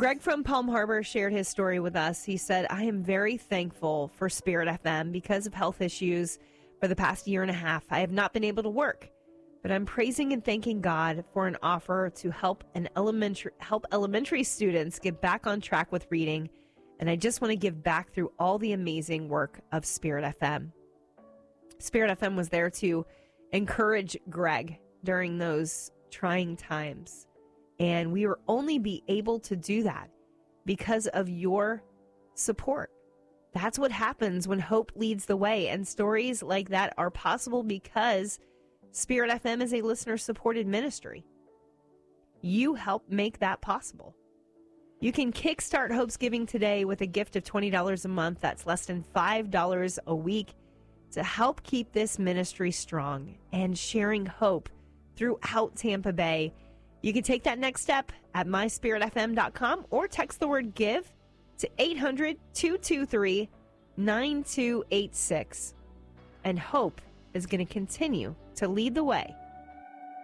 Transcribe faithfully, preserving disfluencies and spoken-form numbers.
Greg from Palm Harbor shared his story with us. He said, I am very thankful for Spirit F M because of health issues for the past year and a half. I have not been able to work, but I'm praising and thanking God for an offer to help an elementary help elementary students get back on track with reading. And I just want to give back through all the amazing work of Spirit F M. Spirit F M was there to encourage Greg during those trying times. And we will only be able to do that because of your support. That's what happens when hope leads the way. And stories like that are possible because Spirit F M is a listener-supported ministry. You help make that possible. You can kickstart Hope's Giving today with a gift of twenty dollars a month. That's less than five dollars a week to help keep this ministry strong and sharing hope throughout Tampa Bay. You can take that next step at my spirit f m dot com or text the word GIVE to eight hundred, two two three, nine two eight six. And hope is going to continue to lead the way